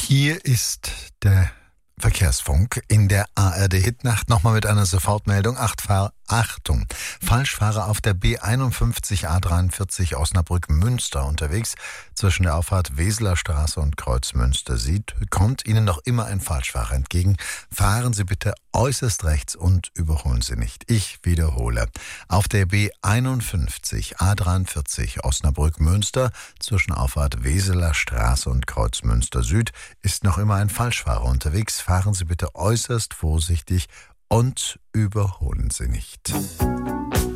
Hier ist der Verkehrsfunk in der ARD-Hitnacht. Nochmal mit einer Sofortmeldung. Achtung, Falschfahrer auf der B51 A43 Osnabrück-Münster unterwegs. Zwischen der Auffahrt Weseler Straße und Kreuz Münster Süd kommt Ihnen noch immer ein Falschfahrer entgegen. Fahren Sie bitte äußerst rechts und überholen Sie nicht. Ich wiederhole. Auf der B51 A43 Osnabrück-Münster zwischen Auffahrt Weseler Straße und Kreuz Münster Süd ist noch immer ein Falschfahrer unterwegs. Fahren Sie bitte äußerst vorsichtig und überholen Sie nicht.